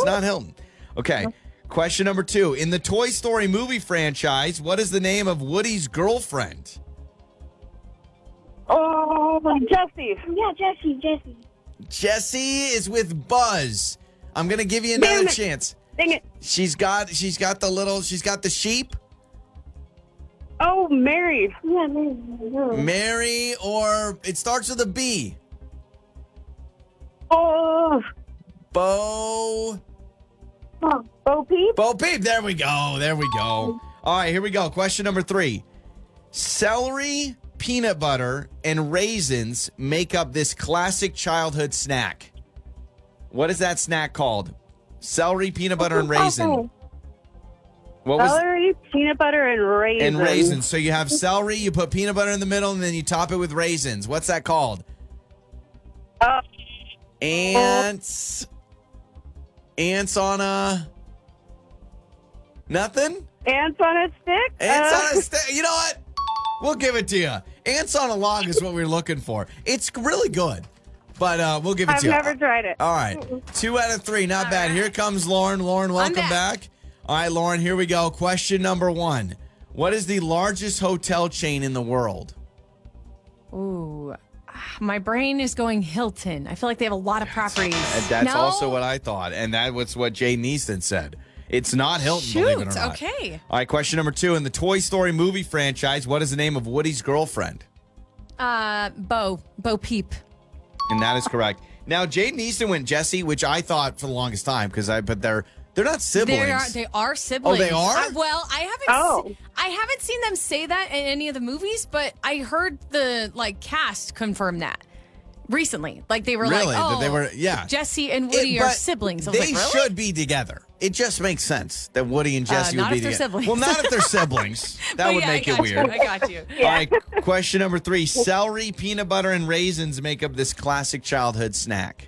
not Hilton. Okay. Question number 2. In the Toy Story movie franchise, what is the name of Woody's girlfriend? Oh, Jessie. Yeah, Jessie. Jessie is with Buzz. I'm going to give you another chance. Dang it. She's got the sheep. Oh, Mary. Yeah, Mary. Mary, or it starts with a B. Oh, Bo Bo Peep. Bo Peep. There we go. All right, here we go. Question number 3. Celery, peanut butter, and raisins make up this classic childhood snack. What is that snack called? Celery, peanut butter, and raisin. What was Celery, peanut butter, and raisins. and raisins? So you have celery, you put peanut butter in the middle, and then you top it with raisins. What's that called? Ants. Ants on a... Nothing? Ants on a stick? Ants on a stick. You know what? We'll give it to you. Ants on a log is what we're looking for. It's really good, but we'll give it to you. I've never tried it. All right. 2 out of 3. Not bad. Here comes Lauren. Lauren, welcome back. All right, Lauren, here we go. Question number 1. What is the largest hotel chain in the world? Ooh, my brain is going Hilton. I feel like they have a lot of properties. That's also what I thought, and that was what Jay Neeston said. It's not Hilton, believe it or not. Okay. All right, question number 2. In the Toy Story movie franchise, what is the name of Woody's girlfriend? Bo Peep. And that is correct. Now, Jay Neeston went Jessie, which I thought for the longest time, but they're not siblings. They are siblings. Oh, they are? I haven't seen them say that in any of the movies, but I heard the cast confirm that recently. They were Jessie and Woody are siblings. I was they really? should be together. It just makes sense that Woody and Jessie would be together. Siblings. Well, not if they're siblings. That would make it weird. I got you. All right, question number 3. Celery, peanut butter, and raisins make up this classic childhood snack.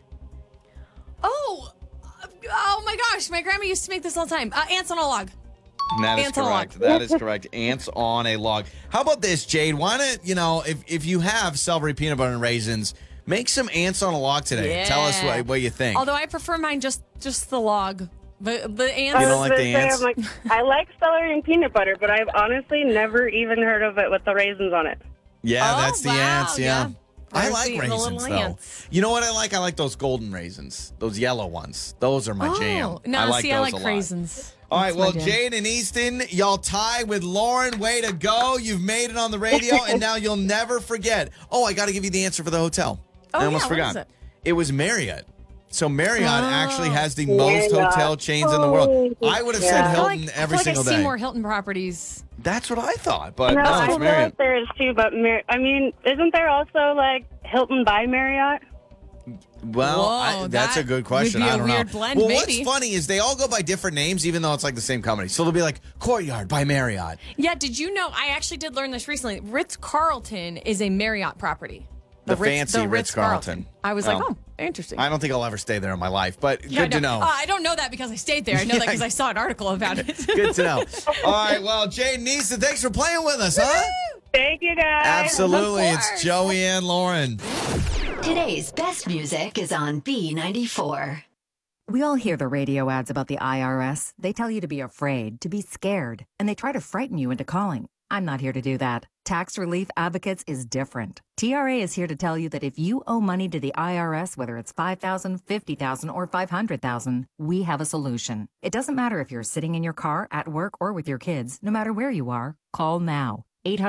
Oh my gosh, my grandma used to make this all the time. Ants on a log. And that is correct. That is correct. Ants on a log. How about this, Jade? Why don't, if you have celery, peanut butter, and raisins, make some ants on a log today. Yeah. Tell us what you think. Although I prefer mine just the log. The ants. You don't like the ants? I like celery and peanut butter, but I've honestly never even heard of it with the raisins on it. Yeah, that's the ants, yeah. I like The raisins, though. ants. You know what I like? I like those golden raisins, those yellow ones. Those are my jam. No, I like I those like a raisins. All right, That's my well, jam. Jade and Easton, y'all tie with Lauren. Way to go. You've made it on the radio, and now you'll never forget. Oh, I got to give you the answer for the hotel. I almost forgot. What is it? It was Marriott. So Marriott actually has the most hotel chains in the world. I would have said Hilton every single day. I see more Hilton properties. That's what I thought, but No, no, I it's feel Marriott. like there is too, but isn't there also Hilton by Marriott? Well, Whoa, that's a that good question. would be I a don't weird know. blend, well, maybe. what's funny is they all go by different names, even though it's like the same company. So they'll be like Courtyard by Marriott. Yeah, did you know? I actually did learn this recently. Ritz-Carlton is a Marriott property. The fancy Ritz-Carlton. I was like, interesting. I don't think I'll ever stay there in my life, but good to know. I don't know that because I stayed there. I know that because I saw an article about it. Good to know. All right, well, Jade Neeston, thanks for playing with us, huh? Thank you, guys. Absolutely. Of It's course. Joey and Lauren. Today's best music is on B94. We all hear the radio ads about the IRS. They tell you to be afraid, to be scared, and they try to frighten you into calling. I'm not here to do that. Tax Relief Advocates is different. TRA is here to tell you that if you owe money to the IRS, whether it's $5,000, $50,000, or $500,000, we have a solution. It doesn't matter if you're sitting in your car, at work, or with your kids. No matter where you are, call now.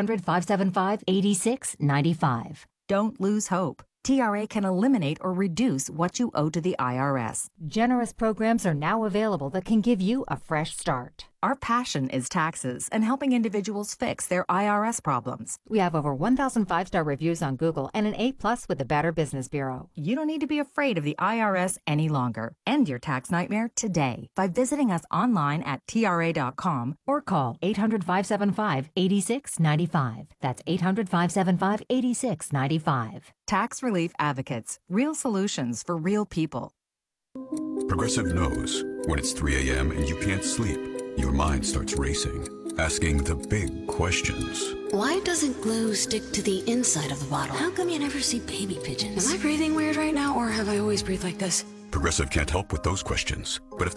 800-575-8695. Don't lose hope. TRA can eliminate or reduce what you owe to the IRS. Generous programs are now available that can give you a fresh start. Our passion is taxes and helping individuals fix their IRS problems. We have over 1,000 5-star reviews on Google and an A+ with the Better Business Bureau. You don't need to be afraid of the IRS any longer. End your tax nightmare today by visiting us online at TRA.com Or call 800-575-8695. That's 800-575-8695. Tax Relief Advocates. Real solutions for real people. Progressive knows when it's 3 a.m. and you can't sleep, your mind starts racing, asking the big questions. Why doesn't glue stick to the inside of the bottle? How come you never see baby pigeons? Am I breathing weird right now, or have I always breathed like this? Progressive can't help with those questions, but if